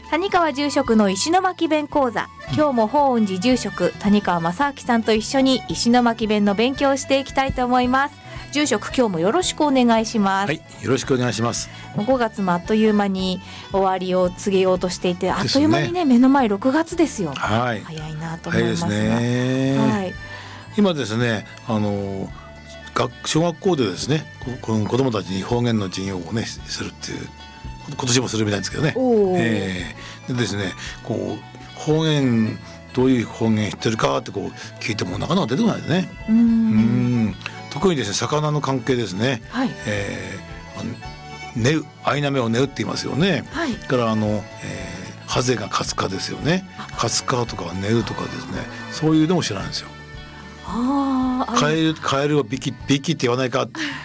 谷川住職の石巻弁講座、今日も法雲寺住職谷川正明さんと一緒に石巻弁の勉強をしていきたいと思います。住職、今日もよろしくお願いします。 はい、よろしくお願いします。 もう5月もあっという間に終わりを告げようとしていて、あっという間にね、目の前6月ですよ。 はい、 早いなと思いますが、 早いですね。 はい、 今ですね、小学校でですね、子どもたちに方言の授業をねするっていう、今年もするみたいですけどね。でですね、こう方言、どういう方言知ってるかってこう聞いてもなかなか出てこないですね。特にですね、魚の関係ですね。 はい、 ねう、アイナメをねうって言いますよね。 はい、 からハゼがカツカですよね。カツカとかねうとかですね、そういうのも知らないんですよ。カエルをビキって言わないか